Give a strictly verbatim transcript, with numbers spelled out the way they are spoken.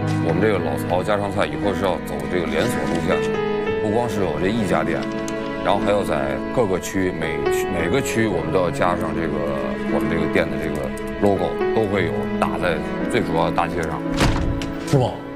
我们这个老曹家常菜以后是要走这个连锁路线的，不光是有这一家店，然后还要在各个区每区每个区我们都要加上这个我们这个店的这个 logo， 都会有打在最主要的大街上。 师傅，